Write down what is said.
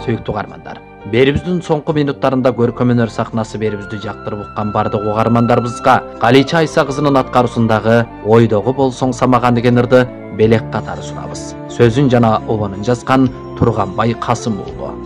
сүйүктүү угармандар. Берибиздин соңку минуттарында көркөм өнөр сахнасы берибизди жактырып уккан бардык угармандарыбызга Галича Айса кызынын аткаруусундагы Ойдогу болсоң самаган деген ырды белек катары сурабыз. Сөзүн жана обонун жазган Турганбай Касым уулу.